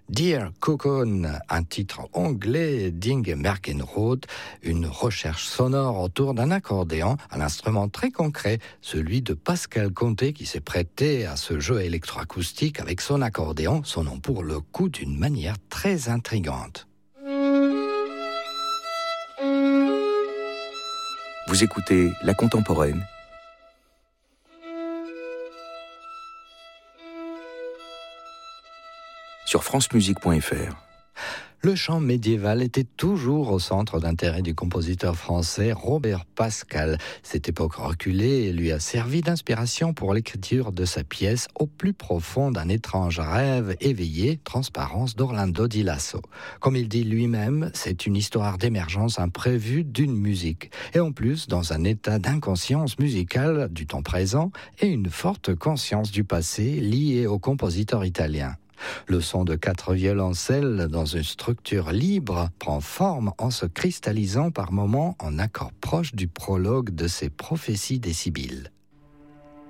Dear Cocoon, un titre anglais d'Inge Merkenroth, une recherche sonore autour d'un accordéon, un instrument très concret, celui de Pascal Conté qui s'est prêté à ce jeu électroacoustique avec son accordéon, sonnant pour le coup d'une manière très intrigante. Vous écoutez La Contemporaine sur francemusique.fr. Le chant médiéval était toujours au centre d'intérêt du compositeur français Robert Pascal. Cette époque reculée lui a servi d'inspiration pour l'écriture de sa pièce Au plus profond d'un étrange rêve éveillé, Transparence d'Orlando di Lasso. Comme il dit lui-même, c'est une histoire d'émergence imprévue d'une musique. Et en plus, dans un état d'inconscience musicale du temps présent et une forte conscience du passé liée au compositeur italien. Le son de 4 violoncelles dans une structure libre prend forme en se cristallisant par moments en accords proches du prologue de ses prophéties des Sibylles.